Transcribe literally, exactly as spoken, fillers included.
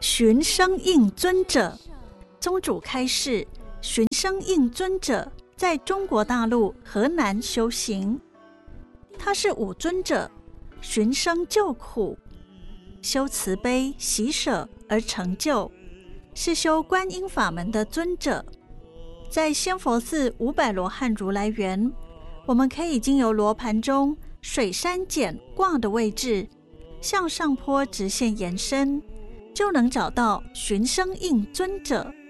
寻声应尊者，宗主开示，寻声应尊者在中国大陆河南修行。他是五尊者，寻声救苦，修慈悲喜舍而成就，是修观音法门的尊者。在仙佛寺五百罗汉如来园，我们可以经由罗盘中水山简卦的位置，向上坡直线延伸，就能找到寻声应尊者